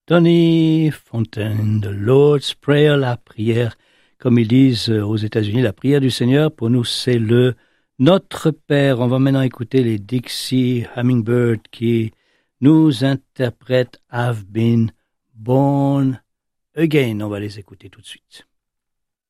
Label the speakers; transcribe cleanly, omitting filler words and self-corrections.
Speaker 1: Tony Fontaine, The Lord's Prayer, la prière, comme ils disent aux États-Unis, la prière du Seigneur. Pour nous, c'est le Notre Père. On va maintenant écouter les Dixie Hummingbird qui nous interprètent I've Been Born Again. On va les écouter tout de suite.